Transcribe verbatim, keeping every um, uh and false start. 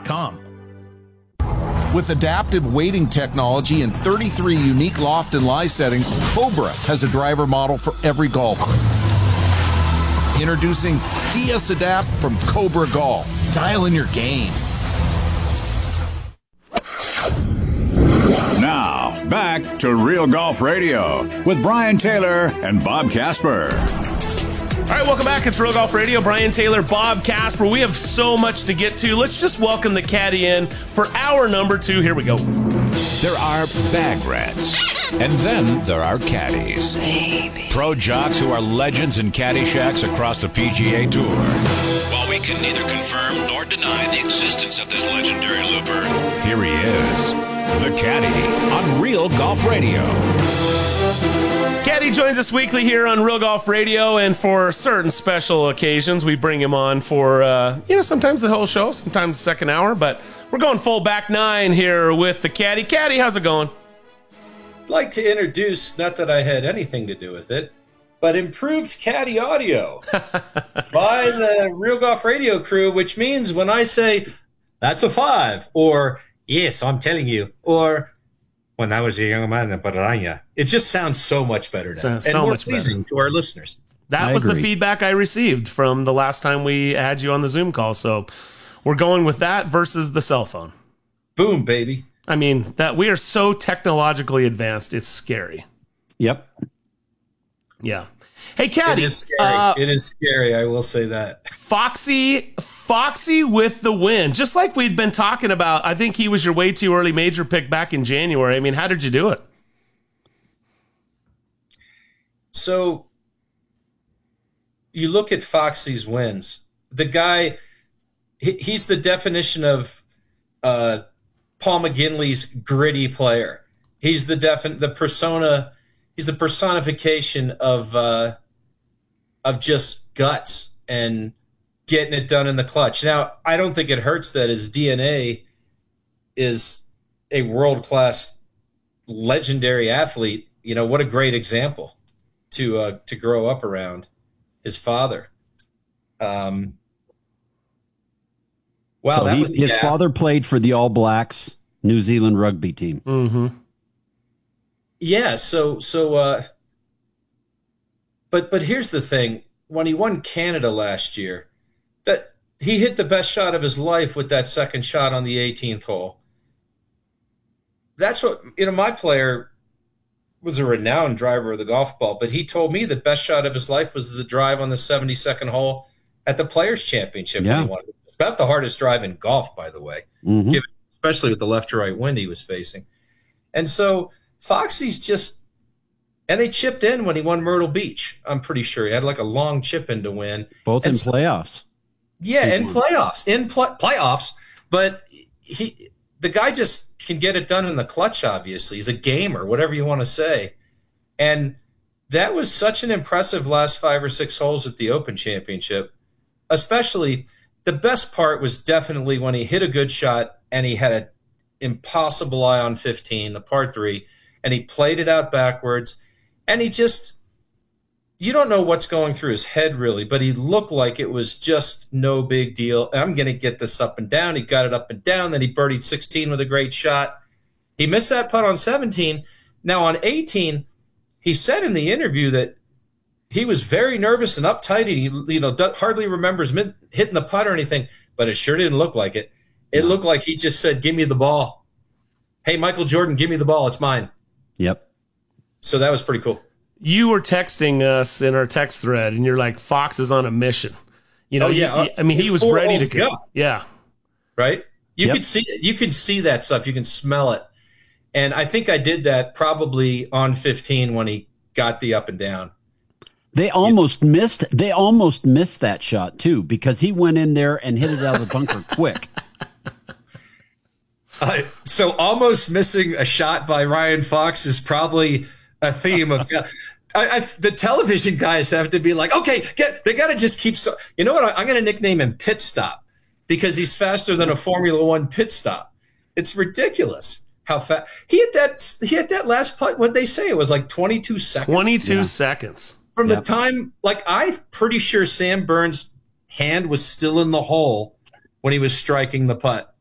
dot com. With adaptive weighting technology and thirty-three unique loft and lie settings, Cobra has a driver model for every golfer. Introducing D S Adapt from Cobra Golf. Dial in your game. Now, back to Real Golf Radio with Brian Taylor and Bob Casper. All right, welcome back. It's Real Golf Radio. Brian Taylor, Bob Casper. We have so much to get to. Let's just welcome the caddy in for hour number two. Here we go. There are bag rats, and then there are caddies. Baby. Pro jocks who are legends in caddy shacks across the P G A Tour. While we can neither confirm nor deny the existence of this legendary looper, here he is, the caddy on Real Golf Radio. Caddy joins us weekly here on Real Golf Radio, and for certain special occasions, we bring him on for, uh, you know, sometimes the whole show, sometimes the second hour, but we're going full back nine here with the caddy. Caddy, how's it going? I'd like to introduce, not that I had anything to do with it, but improved caddy audio by the Real Golf Radio crew, which means when I say, that's a five, or yes, I'm telling you, or when I was a young man in Paraña, it just sounds so much better now. Sounds and so more much pleasing better to our listeners. That I was agree. the feedback I received from the last time we had you on the Zoom call, so we're going with that versus the cell phone. Boom, baby. I mean, that we are so technologically advanced, it's scary. Yep. Yeah. Hey, caddy. It is scary. Uh, it is scary, I will say that. Foxy, Foxy with the win. Just like we'd been talking about, I think he was your way too early major pick back in January. I mean, how did you do it? So you look at Foxy's wins. The guy, he, he's the definition of uh, Paul McGinley's gritty player. He's the defin- the persona. He's the personification of uh, of just guts and getting it done in the clutch. Now, I don't think it hurts that his D N A is a world-class, legendary athlete. You know, what a great example to uh, to grow up around his father. Um, wow, so that he, would be his gaff. father played for the All Blacks New Zealand rugby team. Mm-hmm. Yeah, so so uh but but here's the thing. When he won Canada last year, that he hit the best shot of his life with that second shot on the eighteenth hole. That's what, you know, my player was a renowned driver of the golf ball, but he told me the best shot of his life was the drive on the seventy-second hole at the Players Championship. Yeah. When he won. It's about the hardest drive in golf, by the way, Mhm. given, especially with the left to right wind he was facing. And so Foxy's just, and they chipped in when he won Myrtle Beach. I'm pretty sure he had like a long chip in to win. Both And in so- playoffs. Yeah, He's in won. playoffs, in pl- playoffs. But he, the guy just can get it done in the clutch. Obviously, he's a gamer, whatever you want to say. And that was such an impressive last five or six holes at the Open Championship. Especially, the best part was definitely when he hit a good shot and he had an impossible eye on fifteen, the par three, and he played it out backwards. And he just, you don't know what's going through his head really, but he looked like it was just no big deal. I'm going to get this up and down. He got it up and down. Then he birdied sixteen with a great shot. He missed that putt on seventeen. Now on eighteen, he said in the interview that he was very nervous and uptight. He, you know, hardly remembers mid- hitting the putt or anything, but it sure didn't look like it. It looked like he just said, "Give me the ball. Hey, Michael Jordan, give me the ball. It's mine." Yep. So that was pretty cool. You were texting us in our text thread, and you're like, Fox is on a mission. You know, Oh, yeah. you- I mean, he was Four ready holes to to go. go. Yeah. Right? You Yep. could see it. You could see that stuff. You can smell it. And I think I did that probably on fifteen when he got the up and down. They almost missed. They almost missed that shot too because he went in there and hit it out of the bunker quick. Uh, so almost missing a shot by Ryan Fox is probably a theme of I, I, the television guys have to be like, okay, get, they got to just keep. So, you know what? I, I'm going to nickname him Pit Stop because he's faster than a Formula One pit stop. It's ridiculous how fast he hit that. He hit that last putt. What they say it was like twenty-two seconds. twenty-two Yeah. seconds. From Yep. the time, like I'm pretty sure Sam Burns' hand was still in the hole when he was striking the putt.